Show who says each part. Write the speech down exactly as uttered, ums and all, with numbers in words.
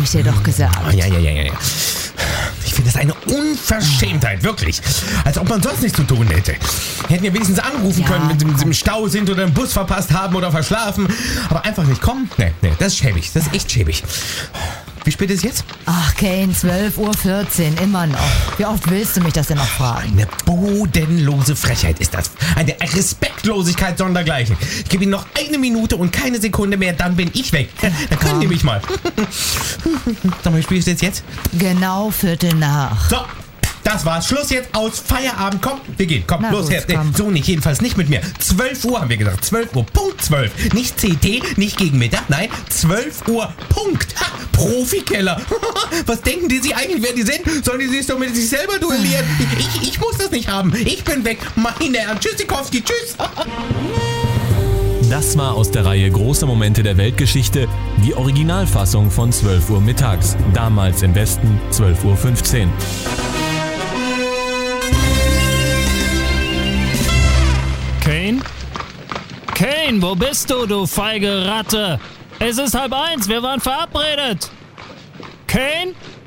Speaker 1: ich dir doch gesagt.
Speaker 2: Oh, ja, ja, ja, ja, ja. Ich finde das eine Unverschämtheit, wirklich. Als ob man sonst nichts zu tun hätte. Hätten wir wenigstens anrufen
Speaker 1: Ja,
Speaker 2: können, wenn sie
Speaker 1: komm.
Speaker 2: im Stau sind oder einen Bus verpasst haben oder verschlafen. Aber einfach nicht kommen? Nee, nee, das ist schäbig. Das ist echt schäbig. Wie spät ist es jetzt?
Speaker 1: Ach, Kane, zwölf Uhr vierzehn, immer noch. Wie oft willst du mich das denn noch fragen?
Speaker 2: Eine bodenlose Frechheit ist das. Eine Respektlosigkeit sondergleichen. Ich gebe Ihnen noch eine Minute und keine Sekunde mehr, dann bin ich weg. Dann können die mich mal. Sag mal, wie spät ist es jetzt?
Speaker 1: Genau Viertel nach.
Speaker 2: So, das war's. Schluss jetzt, aus, Feierabend. Komm, wir gehen. Komm,
Speaker 1: Na
Speaker 2: los
Speaker 1: gut,
Speaker 2: her.
Speaker 1: komm.
Speaker 2: So nicht, jedenfalls nicht mit mir. zwölf Uhr haben wir gesagt. zwölf Uhr, Punkt zwölf. Nicht C T, nicht gegen Mittag. Nein, zwölf Uhr, Punkt. Ha, Profikeller. Was denken die sich eigentlich, wer die sind? Sollen die sich doch mit sich selber duellieren? Ich, ich, ich muss das nicht haben. Ich bin weg. Meine Herren. Tschüssikowski, tschüss.
Speaker 3: Das war aus der Reihe Große Momente der Weltgeschichte die Originalfassung von zwölf Uhr mittags. Damals im Westen zwölf Uhr fünfzehn.
Speaker 4: Kane? Kane, wo bist du, du feige Ratte? Es ist halb eins, wir waren verabredet. Kane?